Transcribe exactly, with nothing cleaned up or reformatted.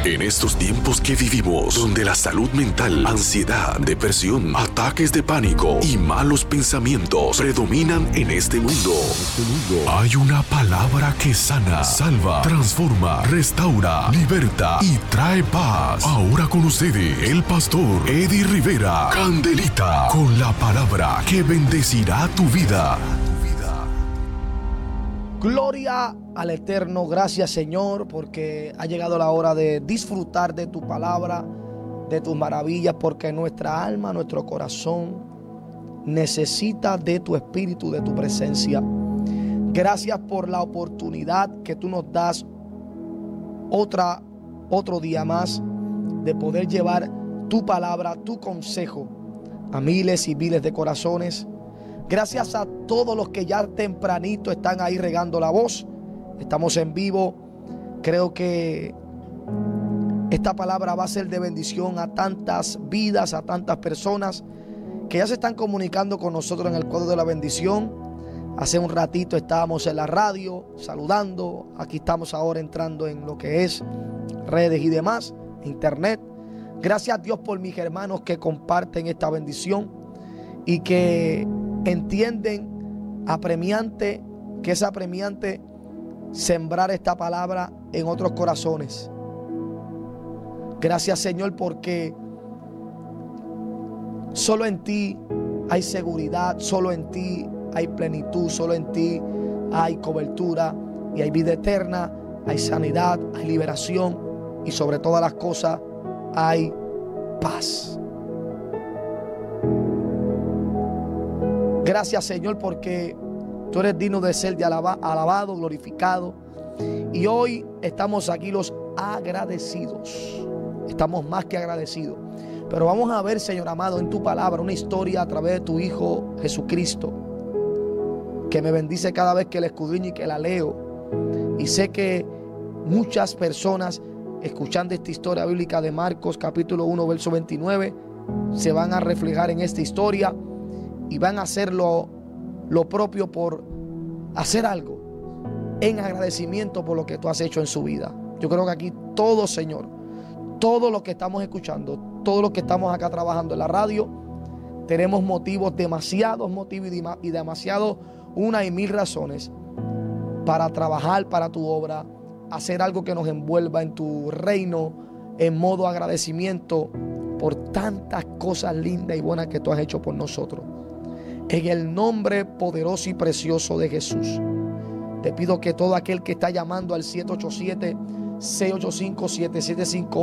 En estos tiempos que vivimos, donde la salud mental, ansiedad, depresión, ataques de pánico y malos pensamientos predominan en este mundo, hay una palabra que sana, salva, transforma, restaura, liberta y trae paz. Ahora con ustedes, el pastor Eddie Rivera, Candelita, con la palabra que bendecirá tu vida. Gloria al Eterno. Gracias, Señor, porque ha llegado la hora de disfrutar de tu palabra, de tus maravillas, porque nuestra alma, nuestro corazón necesita de tu espíritu, de tu presencia. Gracias por la oportunidad que tú nos das otra, otro día más de poder llevar tu palabra, tu consejo a miles y miles de corazones. Gracias a todos los que ya tempranito están ahí regando la voz. Estamos en vivo. Creo que esta palabra va a ser de bendición a tantas vidas, a tantas personas que ya se están comunicando con nosotros en el cuadro de la bendición. Hace un ratito estábamos en la radio saludando. Aquí estamos ahora entrando en lo que es redes y demás, internet. Gracias a Dios por mis hermanos que comparten esta bendición y que entienden apremiante, que es apremiante sembrar esta palabra en otros corazones. Gracias, Señor, porque solo en ti hay seguridad, solo en ti hay plenitud, solo en ti hay cobertura y hay vida eterna, hay sanidad, hay liberación y sobre todas las cosas hay paz. Gracias, Señor, porque tú eres digno de ser de alaba, alabado, glorificado. Y hoy estamos aquí los agradecidos. Estamos más que agradecidos. Pero vamos a ver, Señor amado, en tu palabra una historia a través de tu Hijo Jesucristo, que me bendice cada vez que la escudriño y que la leo. Y sé que muchas personas escuchando esta historia bíblica de Marcos capítulo uno verso veintinueve se van a reflejar en esta historia y van a hacer lo, lo propio por hacer algo en agradecimiento por lo que tú has hecho en su vida. Yo creo que aquí todos, Señor, todos los que estamos escuchando, todos los que estamos acá trabajando en la radio, tenemos motivos, demasiados motivos y demasiados, una y mil razones para trabajar para tu obra, hacer algo que nos envuelva en tu reino en modo agradecimiento por tantas cosas lindas y buenas que tú has hecho por nosotros. En el nombre poderoso y precioso de Jesús, te pido que todo aquel que está llamando al siete ocho siete, seis ocho cinco, siete siete cinco